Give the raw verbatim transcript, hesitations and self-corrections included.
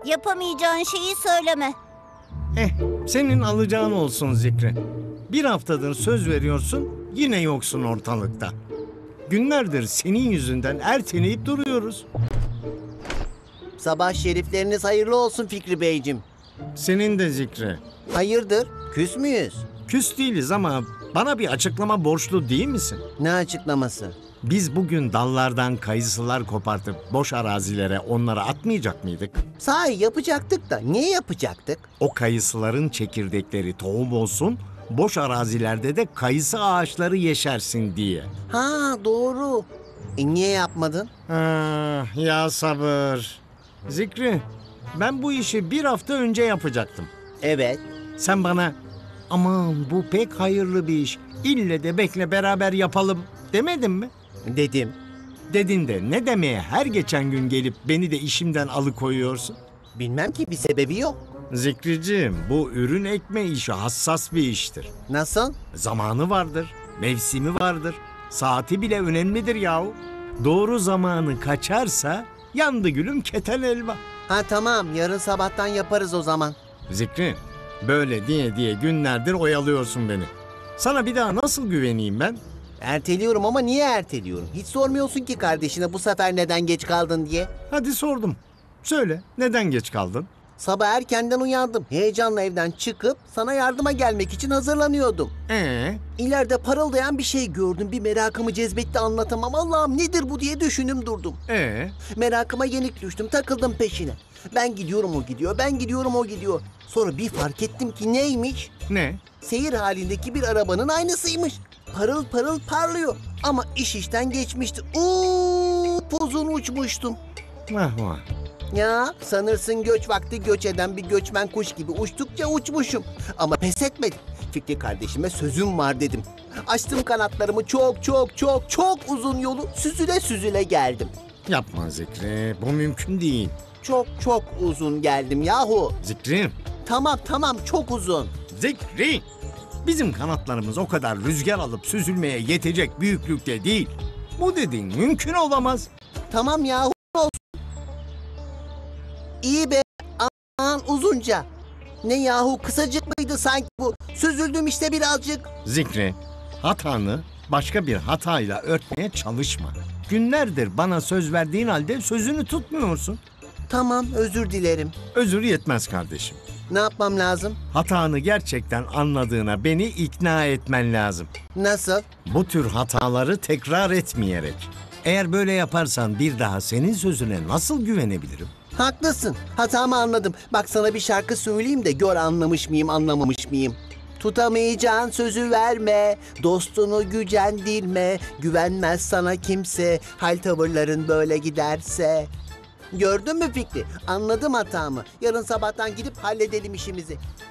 Yapamayacağın şeyi söyleme. Eh, senin alacağın olsun Zikri. Bir haftadır söz veriyorsun, yine yoksun ortalıkta. Günlerdir senin yüzünden erteleyip duruyoruz. Sabah şerifleriniz hayırlı olsun Fikri Beyciğim. Senin de Zikri. Hayırdır? Küs müyüz? Küs değiliz ama bana bir açıklama borçlu değil misin? Ne açıklaması? Biz bugün dallardan kayısılar kopartıp boş arazilere onları atmayacak mıydık? Sahi yapacaktık da niye yapacaktık? O kayısıların çekirdekleri tohum olsun, boş arazilerde de kayısı ağaçları yeşersin diye. Ha doğru. E niye yapmadın? Ah, ya sabır. Zikri, ben bu işi bir hafta önce yapacaktım. Evet. Sen bana, aman bu pek hayırlı bir iş, ille de bekle beraber yapalım demedin mi? Dedim. Dedin de ne demeye her geçen gün gelip beni de işimden alıkoyuyorsun? Bilmem ki bir sebebi yok. Zikriciğim, bu ürün ekme işi hassas bir iştir. Nasıl? Zamanı vardır, mevsimi vardır, saati bile önemlidir yahu. Doğru zamanı kaçarsa yandı gülüm keten elma. Ha tamam yarın sabahtan yaparız o zaman. Zikri, böyle diye diye günlerdir oyalıyorsun beni. Sana bir daha nasıl güveneyim ben? Erteliyorum ama niye erteliyorum? Hiç sormuyorsun ki kardeşine bu sefer neden geç kaldın diye. Hadi sordum. Söyle, neden geç kaldın? Sabah erkenden uyandım. Heyecanla evden çıkıp sana yardıma gelmek için hazırlanıyordum. Ee, İleride parıldayan bir şey gördüm. Bir merakımı cezbetti anlatamam. Allah'ım nedir bu diye düşünüm durdum. ee, Merakıma yenik düştüm. Takıldım peşine. Ben gidiyorum o gidiyor. Ben gidiyorum o gidiyor. Sonra bir fark ettim ki neymiş? ne? Seyir halindeki bir arabanın aynısıymış. Parıl parıl parlıyor. Ama iş işten geçmişti. Uuu uzun uçmuştum. Vah vah. Ya sanırsın göç vakti göç eden bir göçmen kuş gibi uçtukça uçmuşum. Ama pes etmedim. Fikri kardeşime sözüm var dedim. Açtım kanatlarımı çok çok çok çok uzun yolu süzüle süzüle geldim. Yapma Zikri, bu mümkün değil. Çok çok uzun geldim yahu. Zikri, Tamam tamam çok uzun. Zikri! Bizim kanatlarımız o kadar rüzgar alıp süzülmeye yetecek büyüklükte değil. Bu dediğin mümkün olamaz. Tamam yahu olsun. İyi be aman uzunca. Ne yahu kısacık mıydı sanki bu? Süzüldüm işte birazcık. Zikri, hatanı başka bir hatayla örtmeye çalışma. Günlerdir bana söz verdiğin halde sözünü tutmuyorsun. Tamam özür dilerim. Özür yetmez kardeşim. Ne yapmam lazım? Hatanı gerçekten anladığına beni ikna etmen lazım. Nasıl? Bu tür hataları tekrar etmeyerek. Eğer böyle yaparsan bir daha senin sözüne nasıl güvenebilirim? Haklısın. Hatamı anladım. Bak sana bir şarkı söyleyeyim de gör anlamış mıyım, anlamamış mıyım? Tutamayacağın sözü verme, dostunu gücendirme, güvenmez sana kimse, hal tavırların böyle giderse. Gördün mü Fikri? Anladım hatamı. Yarın sabahtan gidip halledelim işimizi.